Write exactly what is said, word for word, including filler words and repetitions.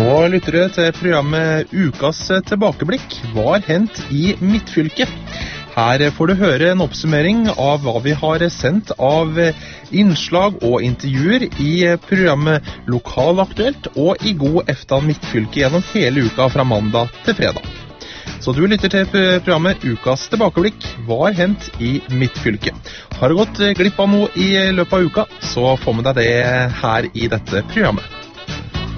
Nå lytter du til programmet Ukas tilbakeblikk. Hva har hendt i Midtfylket? Her får du høre en oppsummering av hva vi har sendt av innslag og intervjuer i programmet Lokalaktuelt og i God eftan Midtfylke gjennom hele uka fra mandag til fredag. Så du lytter til programmet Ukas tilbakeblikk. Hva har hendt i Midtfylket? Har du gått glipp av noe i løpet av uka, så få med deg det her i dette programmet.